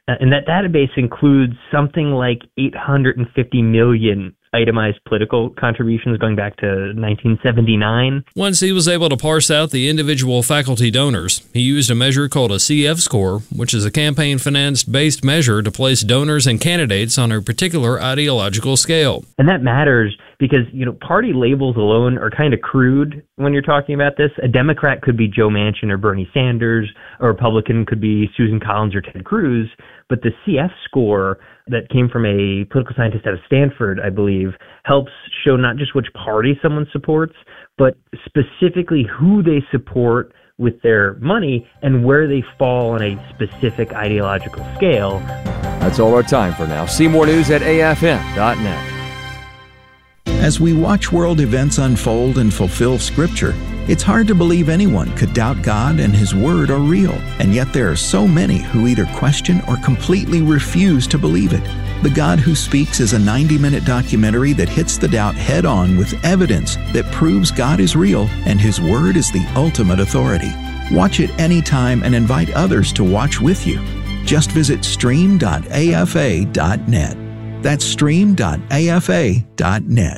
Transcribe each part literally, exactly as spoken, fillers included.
Uh, and that database includes something like eight hundred fifty million itemized political contributions going back to nineteen seventy-nine. Once he was able to parse out the individual faculty donors, he used a measure called a C F score, which is a campaign finance-based measure to place donors and candidates on a particular ideological scale. And that matters because, you know, party labels alone are kind of crude when you're talking about this. A Democrat could be Joe Manchin or Bernie Sanders. A Republican could be Susan Collins or Ted Cruz. But the C F score that came from a political scientist out of Stanford, I believe, helps show not just which party someone supports, but specifically who they support with their money and where they fall on a specific ideological scale. That's all our time for now. See more news at A F M dot net. As we watch world events unfold and fulfill Scripture, it's hard to believe anyone could doubt God and His Word are real, and yet there are so many who either question or completely refuse to believe it. The God Who Speaks is a ninety-minute documentary that hits the doubt head-on with evidence that proves God is real and His Word is the ultimate authority. Watch it anytime and invite others to watch with you. Just visit stream dot A F A dot net. That's stream dot A F A dot net.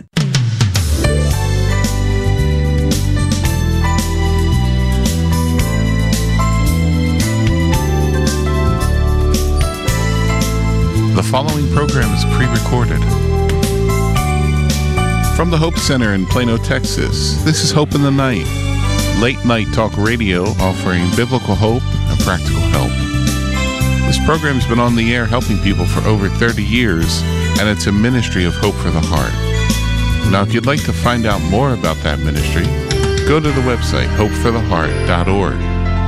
The following program is pre-recorded. From the Hope Center in Plano, Texas, this is Hope in the Night, late night talk radio offering biblical hope and practical help. This program's been on the air helping people for over thirty years, and it's a ministry of Hope for the Heart. Now, if you'd like to find out more about that ministry, go to the website hope for the heart dot org.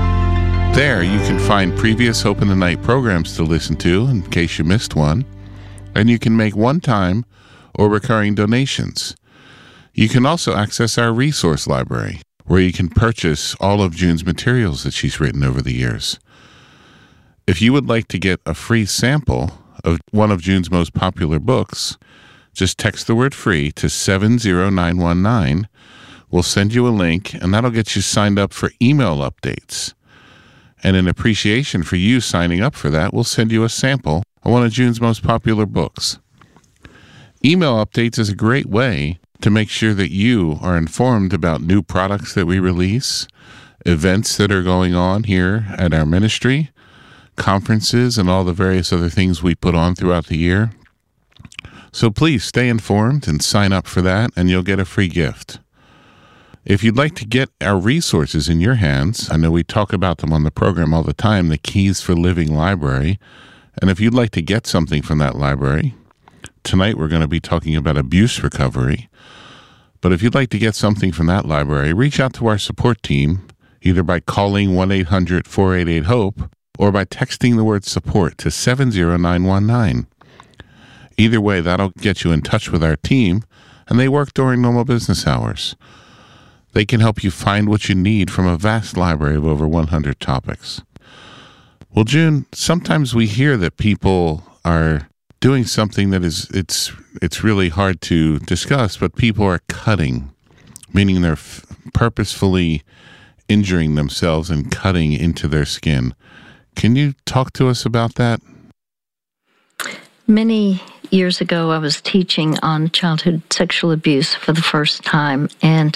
There, you can find previous Hope in the Night programs to listen to in case you missed one, and you can make one-time or recurring donations. You can also access our resource library, where you can purchase all of June's materials that she's written over the years. If you would like to get a free sample of one of June's most popular books, just text the word free to seven zero nine one nine. We'll send you a link, and that'll get you signed up for email updates. And in appreciation for you signing up for that, we'll send you a sample of one of June's most popular books. Email updates is a great way to make sure that you are informed about new products that we release, events that are going on here at our ministry, conferences, and all the various other things we put on throughout the year. So please stay informed and sign up for that, and you'll get a free gift. If you'd like to get our resources in your hands, I know we talk about them on the program all the time, the Keys for Living Library, and if you'd like to get something from that library, tonight we're going to be talking about abuse recovery, but if you'd like to get something from that library, reach out to our support team, either by calling one eight hundred four eight eight HOPE or by texting the word support to seven zero nine one nine. Either way, that'll get you in touch with our team, and they work during normal business hours. They can help you find what you need from a vast library of over one hundred topics. Well, June, sometimes we hear that people are doing something that is, it's it's really hard to discuss, but people are cutting, meaning they're f- purposefully injuring themselves and cutting into their skin. Can you talk to us about that? Many years ago, I was teaching on childhood sexual abuse for the first time, and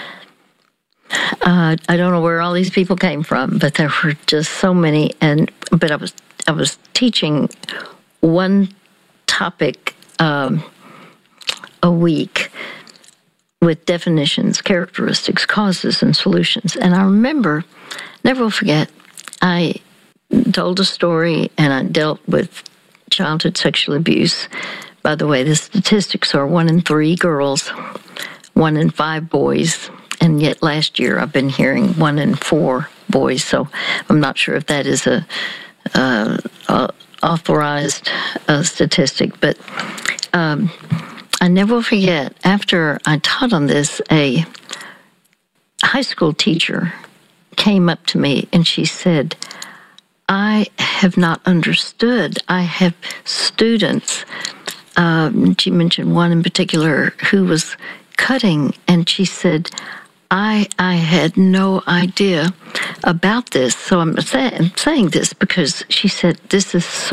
Uh, I don't know where all these people came from, but there were just so many. And but I was I was teaching one topic um, a week with definitions, characteristics, causes, and solutions. And I remember, never will forget, I told a story and I dealt with childhood sexual abuse. By the way, the statistics are one in three girls, one in five boys. And yet last year I've been hearing one in four boys, so I'm not sure if that is a, uh, a authorized uh, statistic. But um, I never will forget, after I taught on this, a high school teacher came up to me and she said, I have not understood. I have students, um, she mentioned one in particular who was cutting, and she said, I I had no idea about this. So I'm, say, I'm saying this because she said, this is so